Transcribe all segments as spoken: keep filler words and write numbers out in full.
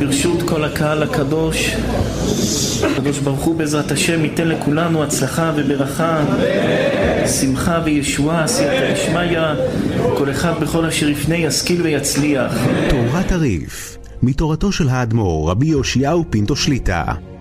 ברשות כל הקהל הקדוש, הקדוש ברוך הוא בעזרת השם ייתן לכולנו הצלחה וברכה, שמחה וישועה, סייעתא דשמיא, כל אחד בכל אשר יפנה ישכיל ויצליח. תורת הריף, מתורתו של האדמו"ר רבי יאשיהו פינטו שליטא.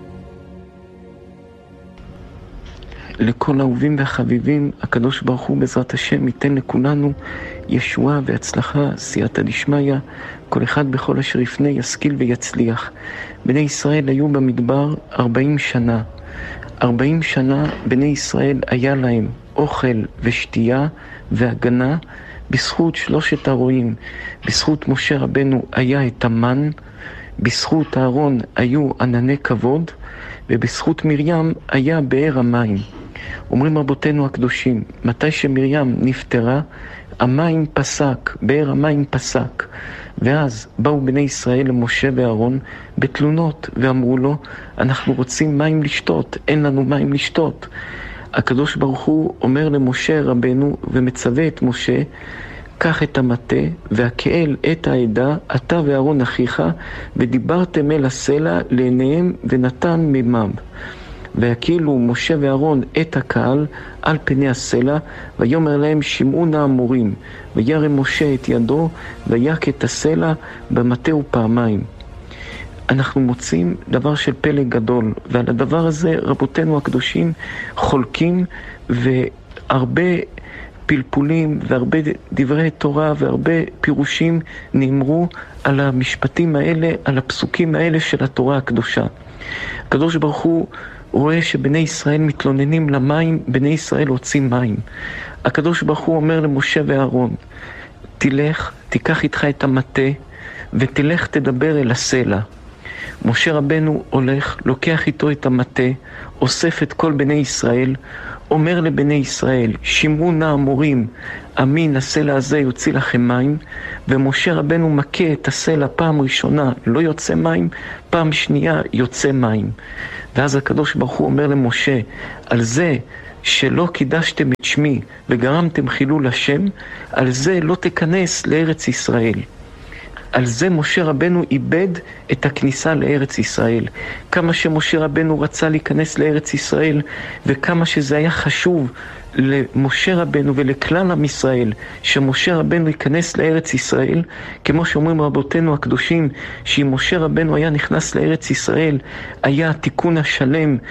לכל האהובים והחביבים, הקדוש ברוך הוא בעזרת השם ייתן לכולנו ישועה והצלחה, סייעתא דשמיא, כל אחד בכל אשר יפנה ישכיל ויצליח. בני ישראל היו במדבר ארבעים שנה. ארבעים שנה בני ישראל היה להם אוכל ושתייה והגנה בזכות שלושת הרועים. בזכות משה רבנו היה את המן, בזכות אהרון היו ענני כבוד, ובזכות מרים היה באר המים. אומרים רבותינו הקדושים, מתי שמרים נפטרה, המים פסק, באר המים פסק. ואז באו בני ישראל למשה ואהרון בתלונות ואמרו לו, אנחנו רוצים מים לשתות, אין לנו מים לשתות. הקדוש ברוך הוא אומר למשה רבנו ומצווה את משה, קח את המטה והקהל את העדה, אתה ואהרון אחיך, ודיברתם אל הסלע לעיניהם ונתן מימם. ויקילו משה ואהרון את הקהל על פני הסלע, ויאמר להם שמעו נא המורים, וירם משה את ידו ויק את הסלע במטה ופעמיים. אנחנו מוצאים דבר של פלא גדול, ועל הדבר הזה רבותינו הקדושים חולקים, והרבה פלפולים והרבה דברי תורה והרבה פירושים נאמרו על המשפטים האלה, על הפסוקים האלה של התורה הקדושה. הקדוש ברוך הוא רואה שבני ישראל מתלוננים למים, בני ישראל רוצים מים. הקדוש ברוך הוא אומר למשה ואהרון, תלך, תיקח איתך את המטה ותלך תדבר אל הסלע. משה רבנו הולך, לוקח איתו את המטה, אוסף את כל בני ישראל, אומר לבני ישראל, שמעו נא המורים, אמין הסלע הזה יוציא לכם מים. ומשה רבנו מכה את הסלע פעם ראשונה, לא יוצא מים, פעם שנייה יוצא מים. ואז הקדוש ברוך הוא אומר למשה, על זה שלא קידשתם את שמי וגרמתם חילול השם, על זה לא תיכנס לארץ ישראל. על זה משה רבנו איבד את הכניסה לארץ ישראל. כמה שמשה רבנו רצה להיכנס לארץ ישראל, וכמה שזה היה חשוב למשה רבנו ולכלל עם ישראל, שמשה רבנו ייכנס לארץ ישראל, כמו שאומרים רבותינו הקדושים, שאם משה רבנו היה נכנס לארץ ישראל, היה תיקון השלם